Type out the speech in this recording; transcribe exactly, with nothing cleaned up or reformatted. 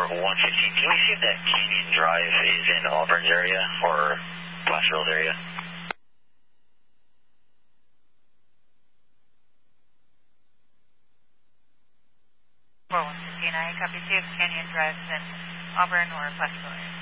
one fifteen, can we see if that Canyon Drive is in Auburn's area or Placerville's area? four one fifteen, I copy two, Canyon Drive in Auburn or Placerville area.